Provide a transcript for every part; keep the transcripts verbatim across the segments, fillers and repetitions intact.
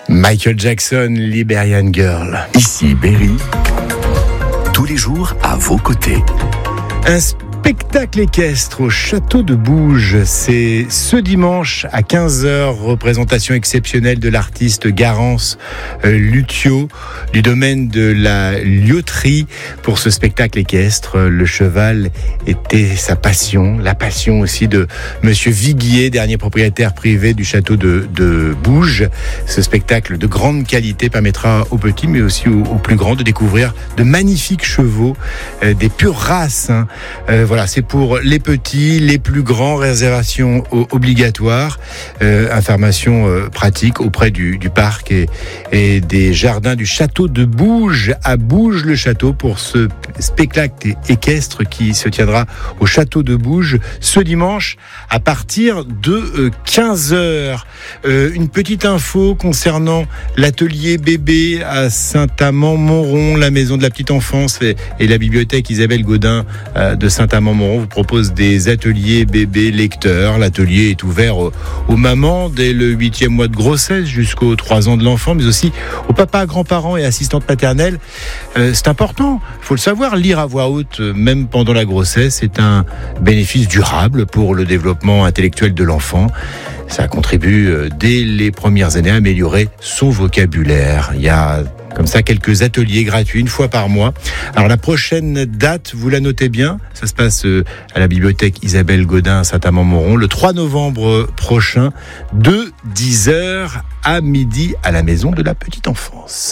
Michael Jackson, Liberian Girl. Ici Berry, tous les jours à vos côtés. Un spectacle équestre au château de Bouges, c'est ce dimanche à quinze heures, représentation exceptionnelle de l'artiste Garance euh, Luthiot du domaine de la Lioterie. Pour ce spectacle équestre, le cheval était sa passion, la passion aussi de Monsieur Viguier, dernier propriétaire privé du château de, de Bouges. Ce spectacle de grande qualité permettra aux petits mais aussi aux, aux plus grands de découvrir de magnifiques chevaux, euh, des pures races, hein. euh, Voilà, c'est pour les petits, les plus grands, réservation obligatoire, euh, information euh, pratique auprès du, du parc et, et des jardins du château de Bouges, à Bouges-le-Château, pour ce spectacle équestre qui se tiendra au château de Bouges ce dimanche à partir de euh, quinze heures. Euh, une petite info concernant l'atelier bébé à Saint-Amand-Montrond, la maison de la petite enfance et, et la bibliothèque Isabelle Gaudin euh, de Saint-Amand Montmoron vous propose des ateliers bébés lecteurs. L'atelier est ouvert aux, aux mamans dès le huitième mois de grossesse jusqu'aux trois ans de l'enfant, mais aussi aux papas, grands-parents et assistantes paternelles. Euh, c'est important, il faut le savoir, lire à voix haute, même pendant la grossesse, est un bénéfice durable pour le développement intellectuel de l'enfant. Ça contribue dès les premières années à améliorer son vocabulaire. Il y a comme ça quelques ateliers gratuits une fois par mois. Alors la prochaine date, vous la notez bien, ça se passe à la bibliothèque Isabelle Gaudin à Saint-Amand-Montrond le trois novembre prochain de dix heures à midi à la maison de la petite enfance.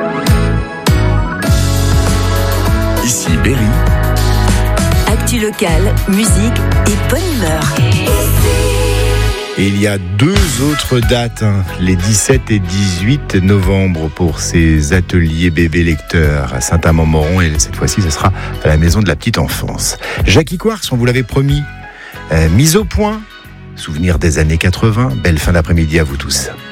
Ici Berry. Actu locale, musique et bonne humeur. Et il y a deux autres dates, hein, les dix-sept et dix-huit novembre pour ces ateliers bébés lecteurs à Saint-Amand-Montrond, et cette fois-ci ce sera à la maison de la petite enfance. Jackie Quartz, on vous l'avait promis, euh, mise au point, souvenir des années quatre-vingts, belle fin d'après-midi à vous tous.